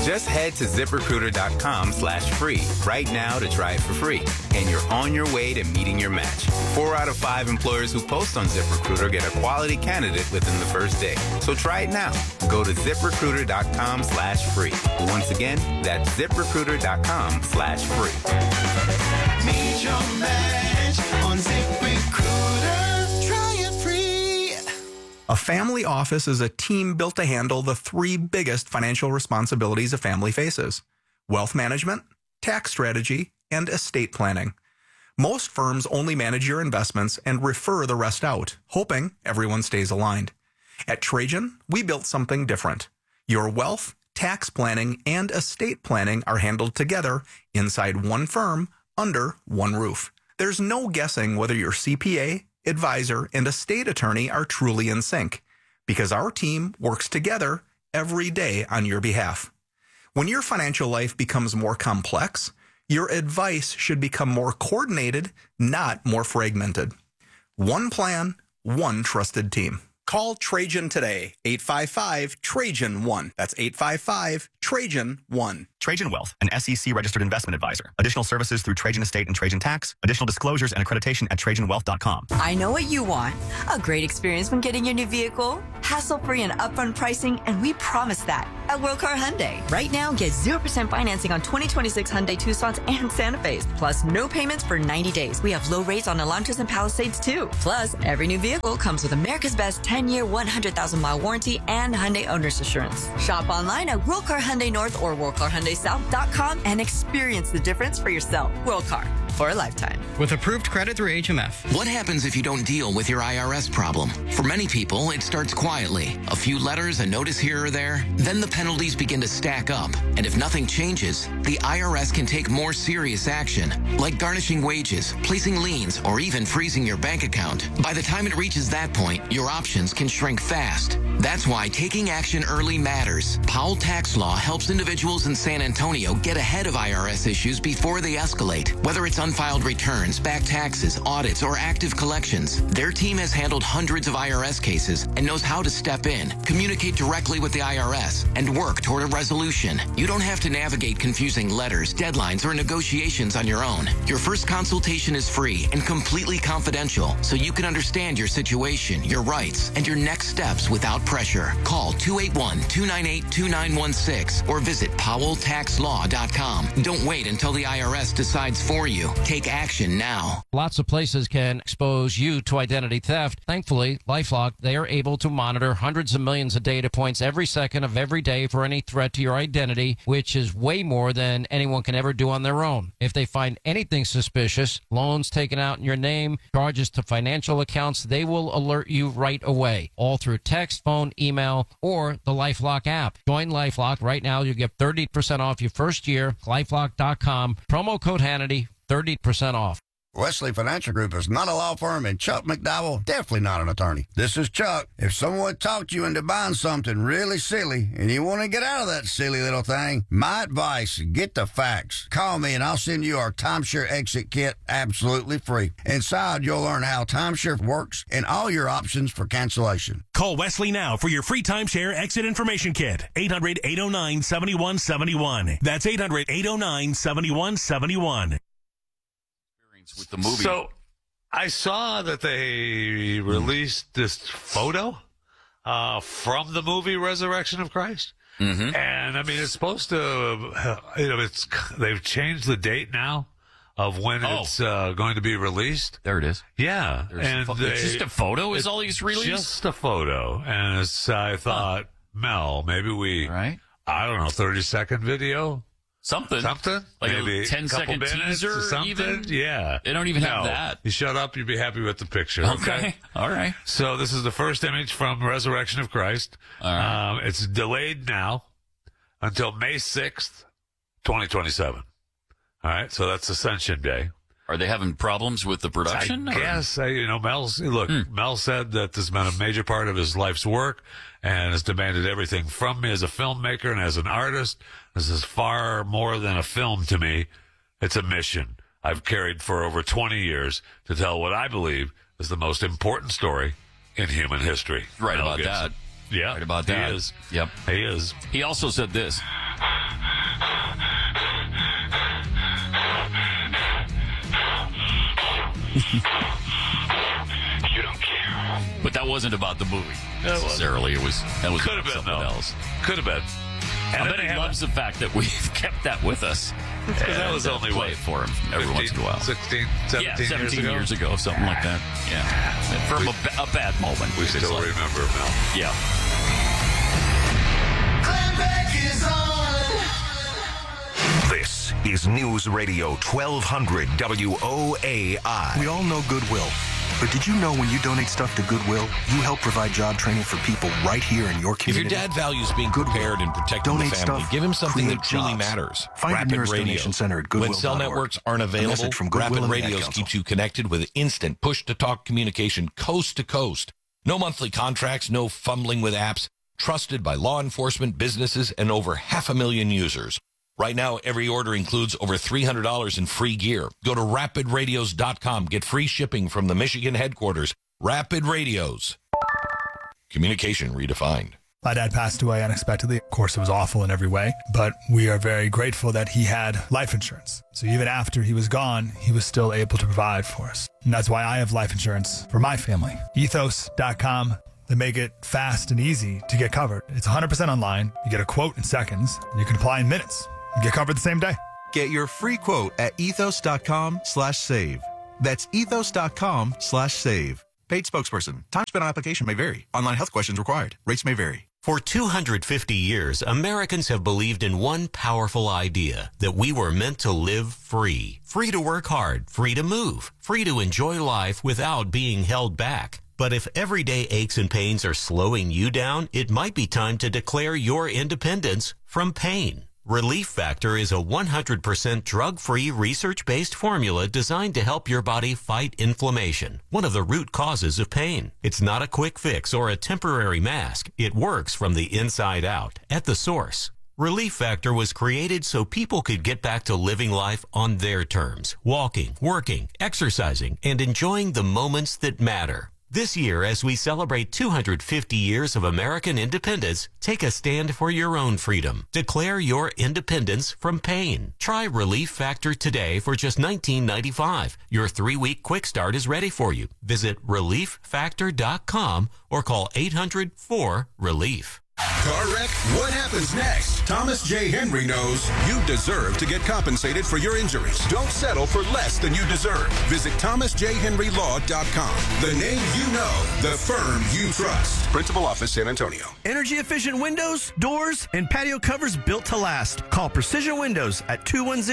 Just head to ZipRecruiter.com/free right now to try it for free. And you're on your way to meeting your match. 4 out of 5 employers who post on ZipRecruiter get a quality candidate within the first day. So try it now. Go to ZipRecruiter.com/free. Once again, that's ZipRecruiter.com/free. Meet your match on ZipRecruiter. Try it free. A family office is a team built to handle the 3 biggest financial responsibilities a family faces: wealth management, tax strategy, and estate planning. Most firms only manage your investments and refer the rest out, hoping everyone stays aligned. At Trajan, we built something different. Your wealth, tax planning, and estate planning are handled together inside one firm under one roof. There's no guessing whether your CPA, advisor, and estate attorney are truly in sync, because our team works together every day on your behalf. When your financial life becomes more complex, your advice should become more coordinated, not more fragmented. One plan, one trusted team. Call Trajan today, 855-TRAJAN-1. That's 855-TRAJAN-1. Trajan Wealth, an SEC-registered investment advisor. Additional services through Trajan Estate and Trajan Tax. Additional disclosures and accreditation at TrajanWealth.com. I know what you want. A great experience when getting your new vehicle. Hassle-free and upfront pricing, and we promise that at World Car Hyundai. Right now, get 0% financing on 2026 Hyundai Tucsons and Santa Fe's. Plus, no payments for 90 days. We have low rates on Elantras and Palisades, too. Plus, every new vehicle comes with America's Best 10-year, 100,000-mile warranty and Hyundai Owner's Assurance. Shop online at World Car Hyundai North or WorldCarHyundaiSouth.com and experience the difference for yourself. World Car, for a lifetime. With approved credit through HMF. What happens if you don't deal with your IRS problem? For many people, it starts quietly. A few letters, a notice here or there. Then the penalties begin to stack up. And if nothing changes, the IRS can take more serious action, like garnishing wages, placing liens, or even freezing your bank account. By the time it reaches that point, your options can shrink fast. That's why taking action early matters. Powell Tax Law helps individuals in San Antonio get ahead of IRS issues before they escalate. Whether it's unfiled returns, back taxes, audits, or active collections, their team has handled hundreds of IRS cases and knows how to step in, communicate directly with the IRS, and work toward a resolution. You don't have to navigate confusing letters, deadlines, or negotiations on your own. Your first consultation is free and completely confidential, so you can understand your situation, your rights, and your next steps without pressure. Call 281-298-2916 or visit PowellTaxLaw.com. Don't wait until the IRS decides for you. Take action now. Lots of places can expose you to identity theft. Thankfully, LifeLock, they are able to monitor hundreds of millions of data points every second of every day for any threat to your identity, which is way more than anyone can ever do on their own. If they find anything suspicious, loans taken out in your name, charges to financial accounts, they will alert you right away, all through text, phone, email, or the LifeLock app. Join LifeLock right now. You get 30% off your first year. LifeLock.com. Promo code Hannity, 30% off. Wesley Financial Group is not a law firm, and Chuck McDowell, definitely not an attorney. This is Chuck. If someone talked you into buying something really silly and you want to get out of that silly little thing, my advice, get the facts. Call me and I'll send you our timeshare exit kit absolutely free. Inside, you'll learn how timeshare works and all your options for cancellation. Call Wesley now for your free timeshare exit information kit. 800-809-7171. That's 800-809-7171. With the movie. So I saw that they released this photo from the movie Resurrection of Christ. Mm-hmm. And I mean, it's supposed to, they've changed the date now of when it's going to be released. There it is. Yeah. And it's just a photo is all he's released? Just a photo. And I thought, Mel, maybe I don't know, 30-second video? Something. Like maybe a 10-second teaser something? even? Yeah. They don't even have that. You shut up, you'd be happy with the picture. Okay. All right. So this is the first image from Resurrection of Christ. All right. It's delayed now until May 6th, 2027. All right. So that's Ascension Day. Are they having problems with the production? I guess. Mel said that this has been a major part of his life's work and has demanded everything from me as a filmmaker and as an artist. This is far more than a film to me. It's a mission I've carried for over 20 years to tell what I believe is the most important story in human history. Right about that. Yeah. Right about that. He is. Yep. He is. He also said this. You don't care. But that wasn't about the movie necessarily. That was Could have been, something else. Could have been. I bet he loves the fact that we've kept that with us. Because that was the only play way it for him every once in a while. 16, 17 years ago, something like that. Yeah. From a bad moment. We still remember, Mel. Yeah. Glenn Beck is on. This is News Radio 1200 WOAI. We all know Goodwill. But did you know when you donate stuff to Goodwill, you help provide job training for people right here in your community? If your dad values being prepared and protecting the family, give him something that truly matters. Find your nearest donation center at Goodwill. When cell networks aren't available, Rapid Radios keeps you connected with instant push-to-talk communication coast to coast. No monthly contracts, no fumbling with apps. Trusted by law enforcement, businesses, and over 500,000 users. Right now, every order includes over $300 in free gear. Go to rapidradios.com. Get free shipping from the Michigan headquarters. Rapid Radios. Communication redefined. My dad passed away unexpectedly. Of course, it was awful in every way, but we are very grateful that he had life insurance. So even after he was gone, he was still able to provide for us. And that's why I have life insurance for my family. Ethos.com. They make it fast and easy to get covered. It's 100% online. You get a quote in seconds, and you can apply in minutes. Get covered the same day. Get your free quote at ethos.com/save. That's ethos.com/save. Paid spokesperson. Time spent on application may vary. Online health questions required. Rates may vary. For 250 years, Americans have believed in one powerful idea, that we were meant to live free. Free to work hard, free to move, free to enjoy life without being held back. But if everyday aches and pains are slowing you down, it might be time to declare your independence from pain. Relief Factor is a 100% drug-free, research-based formula designed to help your body fight inflammation, one of the root causes of pain. It's not a quick fix or a temporary mask. It works from the inside out, at the source. Relief Factor was created so people could get back to living life on their terms, walking, working, exercising, and enjoying the moments that matter. This year, as we celebrate 250 years of American independence, take a stand for your own freedom. Declare your independence from pain. Try Relief Factor today for just $19.95. Your 3-week quick start is ready for you. Visit ReliefFactor.com or call 800-4-RELIEF. Car wreck? What happens next? Thomas J. Henry knows you deserve to get compensated for your injuries. Don't settle for less than you deserve. Visit thomasjhenrylaw.com. The name you know, the firm you trust. Principal Office, San Antonio. Energy efficient windows, doors, and patio covers built to last. Call Precision Windows at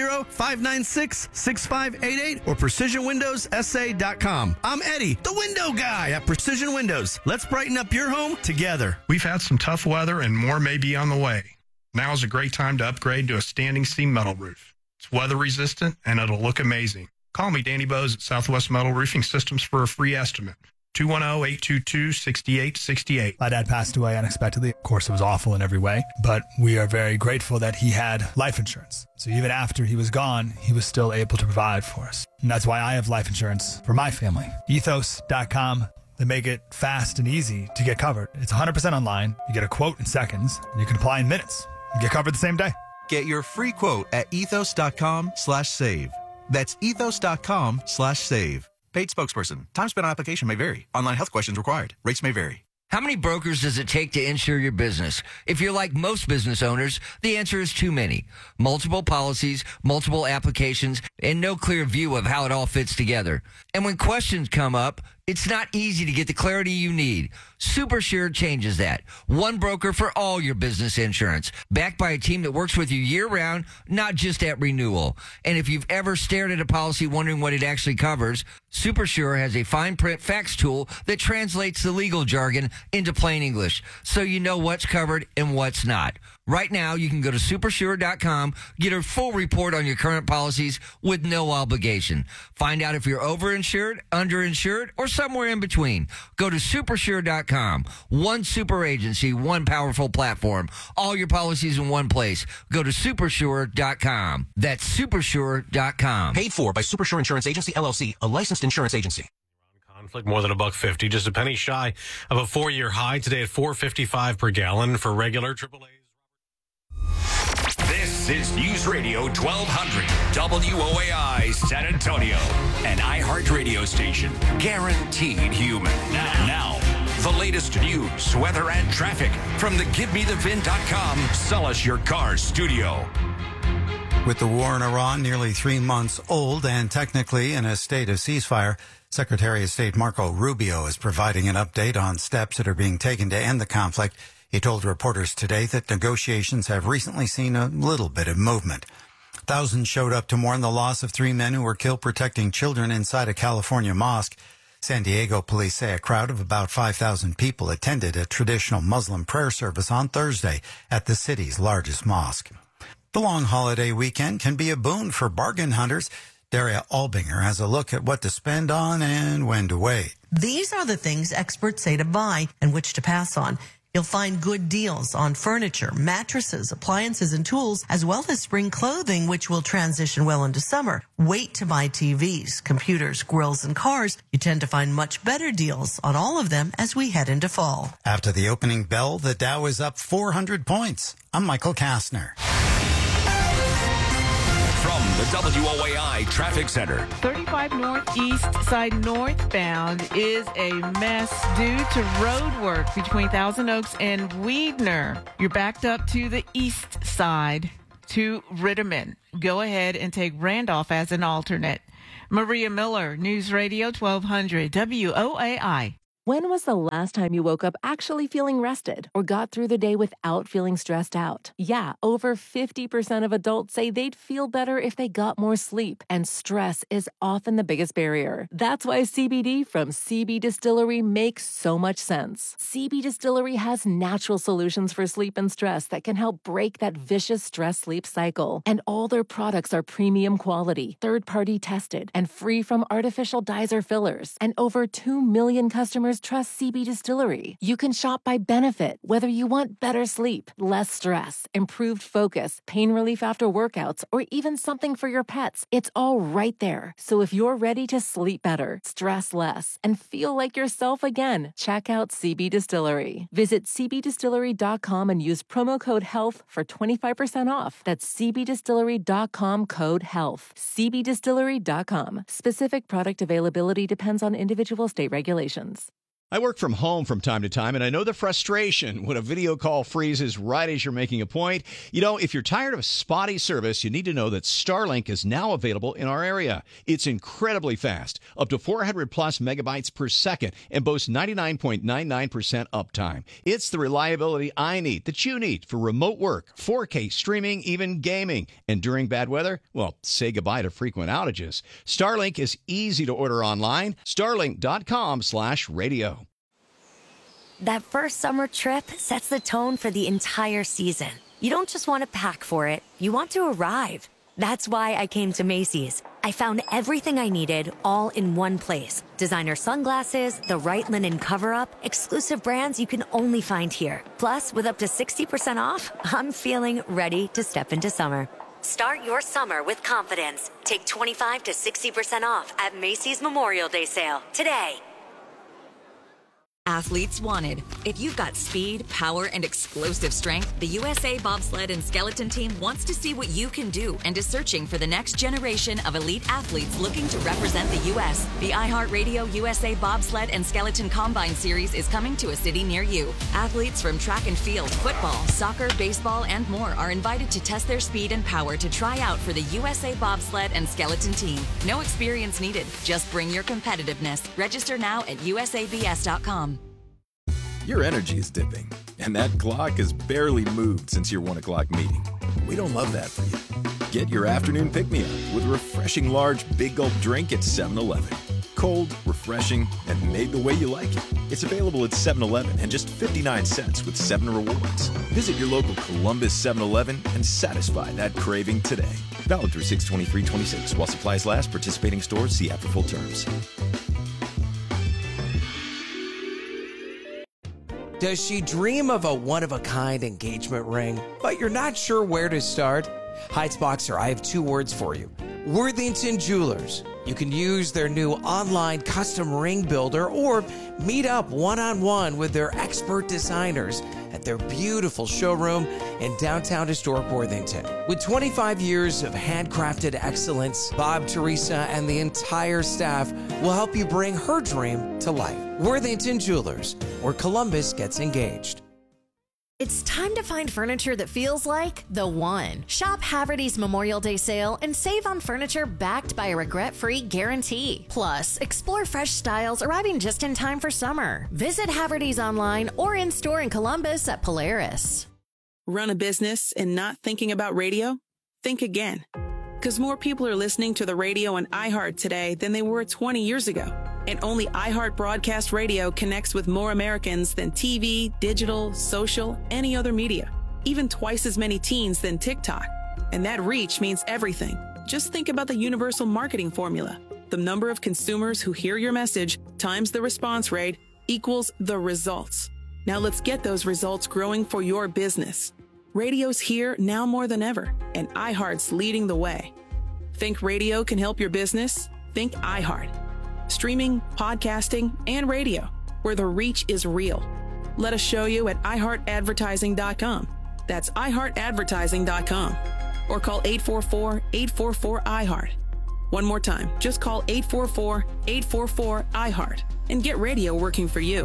210-596-6588 or precisionwindowssa.com. I'm Eddie, the window guy at Precision Windows. Let's brighten up your home together. We've had some tough weather and more may be on the way. Now is a great time to upgrade to a standing seam metal roof. It's weather resistant and it'll look amazing. Call me, Danny Bose at Southwest Metal Roofing Systems for a free estimate. 210-822-6868. My dad passed away unexpectedly. Of course, it was awful in every way, but we are very grateful that he had life insurance. So even after he was gone, he was still able to provide for us. And that's why I have life insurance for my family. Ethos.com. They make it fast and easy to get covered. It's 100% online. You get a quote in seconds, and you can apply in minutes. You get covered the same day. Get your free quote at ethos.com/save. That's ethos.com/save. Paid spokesperson. Time spent on application may vary. Online health questions required. Rates may vary. How many brokers does it take to insure your business? If you're like most business owners, the answer is too many. Multiple policies, multiple applications, and no clear view of how it all fits together. And when questions come up, it's not easy to get the clarity you need. SuperSure changes that. One broker for all your business insurance, backed by a team that works with you year-round, not just at renewal. And if you've ever stared at a policy wondering what it actually covers, SuperSure has a fine print fax tool that translates the legal jargon into plain English, so you know what's covered and what's not. Right now, you can go to supersure.com, get a full report on your current policies with no obligation. Find out if you're overinsured, underinsured, or somewhere in between. Go to supersure.com. One super agency, one powerful platform. All your policies in one place. Go to supersure.com. That's supersure.com. Paid for by Supersure Insurance Agency, LLC, a licensed insurance agency. Conflict more than $1.50, just a penny shy of a 4-year high today at $4.55 per gallon for regular AAA. This This is News Radio 1200 WOAI San Antonio, an iHeartRadio station, guaranteed human. Now, the latest news, weather, and traffic from the GiveMeTheVin.com Sell Us Your Car studio. With the war in Iran nearly 3 months old and technically in a state of ceasefire, Secretary of State Marco Rubio is providing an update on steps that are being taken to end the conflict. He told reporters today that negotiations have recently seen a little bit of movement. Thousands showed up to mourn the loss of 3 men who were killed protecting children inside a California mosque. San Diego police say a crowd of about 5,000 people attended a traditional Muslim prayer service on Thursday at the city's largest mosque. The long holiday weekend can be a boon for bargain hunters. Daria Albinger has a look at what to spend on and when to wait. These are the things experts say to buy and which to pass on. You'll find good deals on furniture, mattresses, appliances, and tools, as well as spring clothing, which will transition well into summer. Wait to buy TVs, computers, grills, and cars. You tend to find much better deals on all of them as we head into fall. After the opening bell, the Dow is up 400 points. I'm Michael Kastner. From the WOAI Traffic Center. 35 Northeast Side northbound is a mess due to road work between Thousand Oaks and Weidner. You're backed up to the east side to Ritterman. Go ahead and take Randolph as an alternate. Maria Miller, News Radio 1200 WOAI. When was the last time you woke up actually feeling rested or got through the day without feeling stressed out? Yeah, over 50% of adults say they'd feel better if they got more sleep, and stress is often the biggest barrier. That's why CBD from CB Distillery makes so much sense. CB Distillery has natural solutions for sleep and stress that can help break that vicious stress-sleep cycle. And all their products are premium quality, third-party tested, and free from artificial dyes or fillers. And over 2 million customers trust CB Distillery. You can shop by benefit, whether you want better sleep, less stress, improved focus, pain relief after workouts, or even something for your pets. It's all right there. So if you're ready to sleep better, stress less, and feel like yourself again, check out CB Distillery. Visit cbdistillery.com and use promo code HEALTH for 25% off. That's cbdistillery.com code HEALTH. cbdistillery.com. Specific product availability depends on individual state regulations. I work from home from time to time, and I know the frustration when a video call freezes right as you're making a point. You know, if you're tired of spotty service, you need to know that Starlink is now available in our area. It's incredibly fast, up to 400 plus megabytes per second, and boasts 99.99% uptime. It's the reliability I need, that you need, for remote work, 4K streaming, even gaming. And during bad weather, well, say goodbye to frequent outages. Starlink is easy to order online. Starlink.com/radio. That first summer trip sets the tone for the entire season. You don't just want to pack for it, you want to arrive. That's why I came to Macy's. I found everything I needed all in one place. Designer sunglasses, the right linen cover-up, exclusive brands you can only find here. Plus, with up to 60% off, I'm feeling ready to step into summer. Start your summer with confidence. Take 25 to 60% off at Macy's Memorial Day sale today. Athletes wanted. If you've got speed, power, and explosive strength, the USA Bobsled and Skeleton Team wants to see what you can do and is searching for the next generation of elite athletes looking to represent the U.S. The iHeartRadio USA Bobsled and Skeleton Combine Series is coming to a city near you. Athletes from track and field, football, soccer, baseball, and more are invited to test their speed and power to try out for the USA Bobsled and Skeleton Team. No experience needed. Just bring your competitiveness. Register now at usabs.com. Your energy is dipping, and that clock has barely moved since your 1 o'clock meeting. We don't love that for you. Get your afternoon pick-me-up with a refreshing large Big Gulp drink at 7-Eleven. Cold, refreshing, and made the way you like it. It's available at 7-Eleven and just 59 cents with 7 rewards. Visit your local Columbus 7-Eleven and satisfy that craving today. Valid through 6/23/26. While supplies last, participating stores see app for full terms. Does she dream of a one-of-a-kind engagement ring, but you're not sure where to start? Heights Boxer, I have 2 words for you. Worthington Jewelers. You can use their new online custom ring builder or meet up one-on-one with their expert designers, and at their beautiful showroom in downtown historic Worthington. With 25 years of handcrafted excellence, Bob, Teresa, and the entire staff will help you bring her dream to life. Worthington Jewelers, where Columbus gets engaged. It's time to find furniture that feels like the one. Shop Haverty's Memorial Day sale and save on furniture backed by a regret-free guarantee. Plus, explore fresh styles arriving just in time for summer. Visit Haverty's online or in-store in Columbus at Polaris. Run a business and not thinking about radio? Think again. Because more people are listening to the radio on iHeart today than they were 20 years ago. And only iHeart Broadcast Radio connects with more Americans than TV, digital, social, any other media. Even twice as many teens than TikTok. And that reach means everything. Just think about the universal marketing formula. The number of consumers who hear your message times the response rate equals the results. Now let's get those results growing for your business. Radio's here now more than ever, and iHeart's leading the way. Think radio can help your business? Think iHeart. Streaming, podcasting, and radio, where the reach is real. Let us show you at iHeartAdvertising.com. That's iHeartAdvertising.com. Or call 844-844-iHeart. One more time, just call 844-844-iHeart and get radio working for you.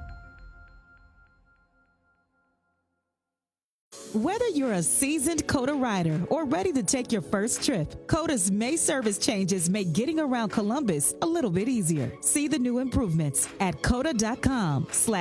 Whether you're a seasoned COTA rider or ready to take your first trip, COTA's May service changes make getting around Columbus a little bit easier. See the new improvements at COTA.com/.